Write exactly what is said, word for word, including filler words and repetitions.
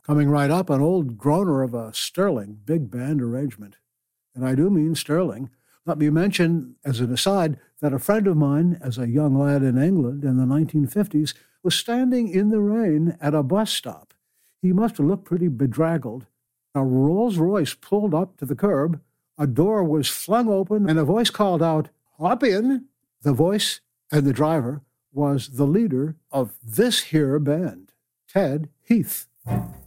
Coming right up, an old groaner of a sterling big band arrangement. And I do mean sterling. Let me mention, as an aside, that a friend of mine, as a young lad in England in the nineteen fifties, was standing in the rain at a bus stop. He must have looked pretty bedraggled. A Rolls-Royce pulled up to the curb, a door was flung open, and a voice called out, "Hop in!" The voice and the driver was the leader of this here band, Ted Heath.